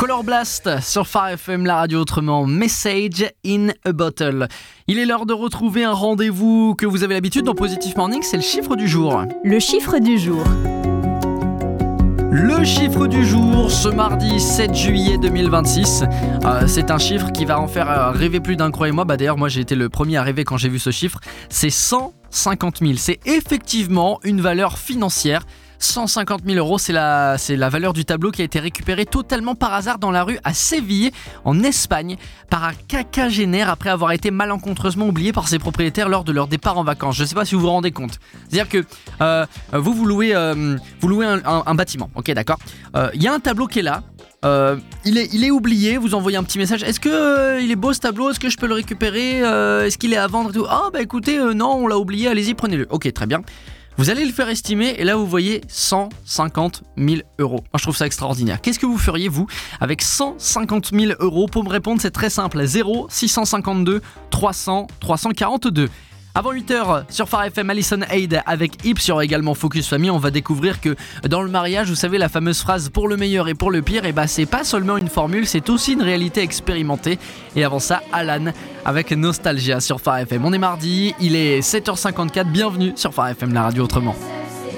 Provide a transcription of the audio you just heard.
Color Blast sur Phare FM, la radio autrement, Message in a Bottle. Il est l'heure de retrouver un rendez-vous que vous avez l'habitude dans Positive Morning, c'est le chiffre du jour. Le chiffre du jour. Le chiffre du jour, ce mardi 7 juillet 2026, c'est un chiffre qui va en faire rêver plus d'un, croyez-moi. D'ailleurs, moi j'ai été le premier à rêver quand j'ai vu ce chiffre. C'est 150 000. C'est effectivement une valeur financière. 150 000 euros, c'est la valeur du tableau qui a été récupéré totalement par hasard dans la rue à Séville, en Espagne, par un quinquagénaire après avoir été malencontreusement oublié par ses propriétaires lors de leur départ en vacances. Je ne sais pas si vous vous rendez compte. C'est-à-dire que vous louez un bâtiment, ok, d'accord. Il y a un tableau qui est là. Il est oublié, vous envoyez un petit message. Est-ce que il est beau ce tableau? Est-ce que je peux le récupérer? Est-ce qu'il est à vendre et tout? Ah écoutez, non, on l'a oublié, allez-y, prenez-le. Ok, très bien. Vous allez le faire estimer et là vous voyez 150 000 euros. Moi je trouve ça extraordinaire. Qu'est-ce que vous feriez vous avec 150 000 euros? Pour me répondre, c'est très simple. 0 652 300 342. Avant 8h sur Phare FM, Alison Aid avec Ips. Il y aura également Focus Famille. On va découvrir que dans le mariage, vous savez, la fameuse phrase pour le meilleur et pour le pire, c'est pas seulement une formule, c'est aussi une réalité expérimentée. Et avant ça, Alan avec Nostalgia sur Phare FM. On est mardi, il est 7h54. Bienvenue sur Phare FM, la radio autrement.